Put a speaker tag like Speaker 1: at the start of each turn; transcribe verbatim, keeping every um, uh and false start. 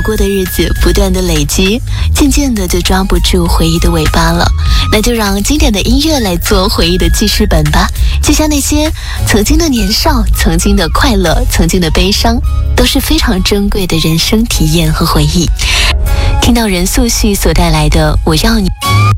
Speaker 1: 过的日子不断的累积，渐渐的就抓不住回忆的尾巴了。那就让经典的音乐来做回忆的记事本吧，记下那些曾经的年少，曾经的快乐，曾经的悲伤，都是非常珍贵的人生体验和回忆。听到任素汐所带来的《我要你》。